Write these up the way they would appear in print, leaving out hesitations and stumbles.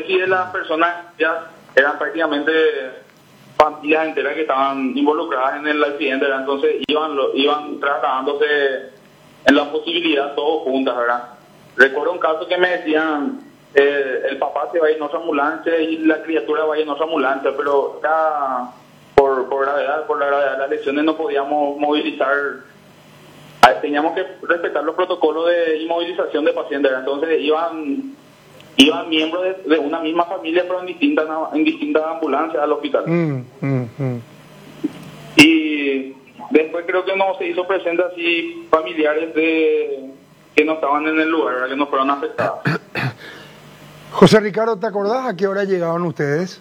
y de las personas ya eran prácticamente familias enteras que estaban involucradas en el accidente, ¿verdad? Entonces iban trasladándose en la posibilidad todos juntas, ¿verdad? Recuerdo un caso que me decían, el papá se va en otra ambulancia y la criatura va en otra ambulancia, pero ya por la gravedad de las lesiones no podíamos movilizar, teníamos que respetar los protocolos de inmovilización de pacientes, ¿verdad? Entonces iban miembros de una misma familia, pero en distintas ambulancias al hospital. Y después creo que no se hizo presente así familiares que no estaban en el lugar, ¿verdad? Que no fueron afectados. José Ricardo, ¿te acordás a qué hora llegaron ustedes?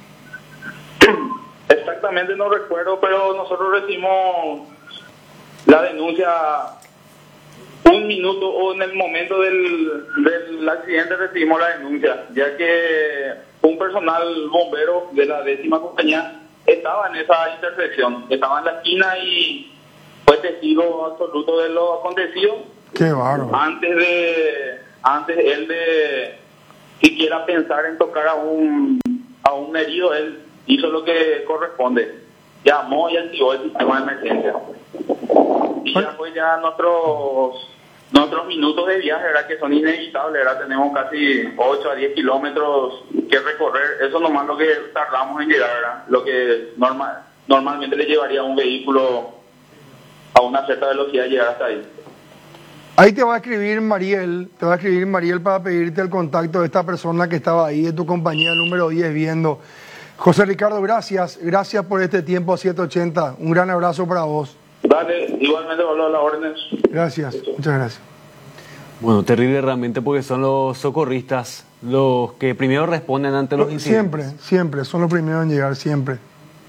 Exactamente no recuerdo, pero nosotros recibimos la denuncia un minuto o en el momento del accidente recibimos la denuncia, ya que un personal bombero de la 10ª compañía estaba en esa intersección, estaba en la esquina y fue testigo absoluto de lo acontecido. Qué bárbaro. Antes él de siquiera pensar en tocar a un herido, él hizo lo que corresponde, llamó y activó el sistema de emergencia. Y ya fue ya nuestros minutos de viaje, ¿verdad? Que son inevitables, ¿verdad? Tenemos casi 8 a 10 kilómetros que recorrer, eso nomás lo que tardamos en llegar, ¿verdad? Lo que normalmente le llevaría a un vehículo a una cierta velocidad llegar hasta ahí. Ahí te va a escribir Mariel para pedirte el contacto de esta persona que estaba ahí, de tu compañía número 10 viendo. José Ricardo, gracias por este tiempo a 780, un gran abrazo para vos. Dale, igualmente valoro las órdenes. Gracias, muchas gracias. Bueno, terrible realmente porque son los socorristas los que primero responden ante los incidentes. Siempre, son los primeros en llegar, siempre.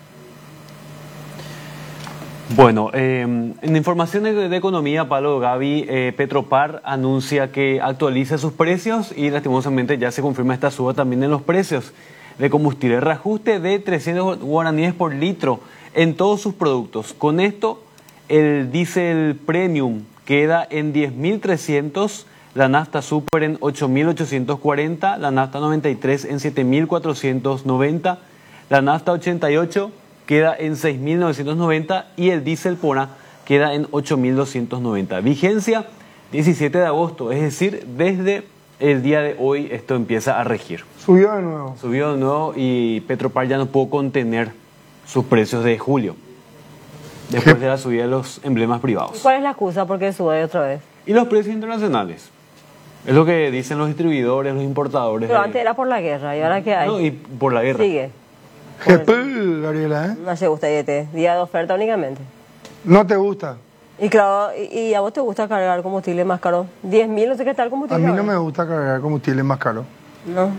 Bueno, en informaciones de economía, Pablo Gaby, Petropar anuncia que actualiza sus precios y lastimosamente ya se confirma esta suba también en los precios de combustible. Reajuste de 300 guaraníes por litro en todos sus productos. Con esto, el diésel premium queda en 10.300, la nafta super en 8.840, la nafta 93 en 7.490, la nafta 88 queda en 6.990 y el diésel Pona queda en 8.290. Vigencia 17 de agosto, es decir, desde el día de hoy esto empieza a regir. Subió de nuevo. Subió de nuevo y Petropar ya no pudo contener sus precios de julio, después de la subida de los emblemas privados. ¿Cuál es la excusa por qué sube otra vez? Y los precios internacionales. Es lo que dicen los distribuidores, los importadores. Pero antes era por la guerra, ¿y ahora qué hay? No, y por la guerra. Sigue. Gabriela, ¿eh? No se gusta día de oferta únicamente. ¿No te gusta? Y claro, ¿y a vos te gusta cargar combustible más caro? 10.000, no sé qué tal combustible. A mí no ahora. me gusta cargar combustible más caro. No.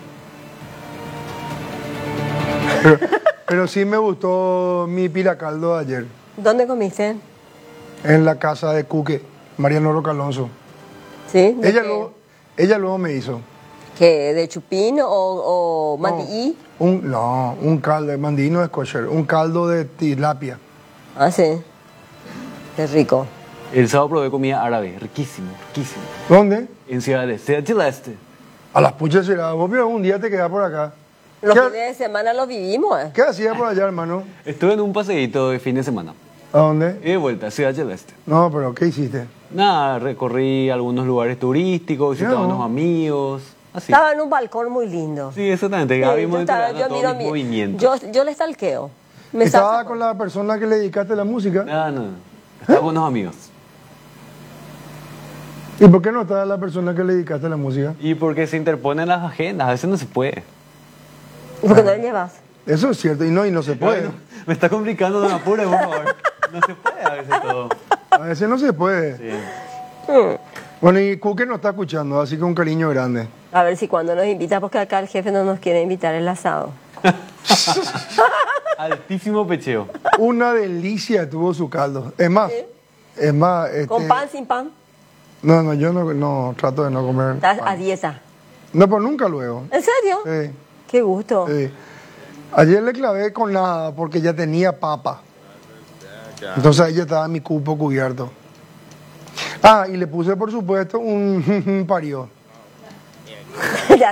Pero sí me gustó mi pila caldo de ayer. ¿Dónde comiste? En la casa de Cuque, Mariano Roca Alonso. ¿Sí? Ella luego me hizo. ¿Qué? ¿De chupín o mandií? Un caldo, mandií no es kosher, un caldo de tilapia. Ah, sí. Qué rico. El sábado probé comida árabe, riquísimo, riquísimo. ¿Dónde? En Ciudad del Este. A las puchas será. Vos pero un día te quedás por acá. Los fines de semana los vivimos, ¿eh? ¿Qué hacías por allá, hermano? Estuve en un paseíto de fin de semana. ¿A dónde? Y de vuelta, a Ciudad del Este. No, pero ¿qué hiciste? Nada, recorrí algunos lugares turísticos, visité a unos amigos, así. Estaba en un balcón muy lindo. Sí, exactamente. Gaby yo miro yo le stalkeo. ¿Estaba con la persona que le dedicaste la música? No. Estaba con unos amigos. ¿Y por qué no estaba la persona que le dedicaste la música? Y porque se interponen las agendas, a veces no se puede. ¿Y por qué no le llevas? Eso es cierto, y no se puede. Bueno, me está complicando, no me apures, por favor. No se puede a veces todo. A veces no se puede. Sí. Bueno, y Cuque nos está escuchando, así que un cariño grande. A ver si cuando nos invita, porque acá el jefe no nos quiere invitar el asado. Altísimo pecheo. Una delicia tuvo su caldo. Es más, ¿Sí? ¿Con pan, sin pan? No, yo no trato de no comer. ¿Estás pan. a dieta? No, pero nunca luego. ¿En serio? Sí. Qué gusto. Sí. Ayer le clavé con nada porque ya tenía papa. Entonces ahí ya estaba mi cupo cubierto. Y le puse, por supuesto, un parió.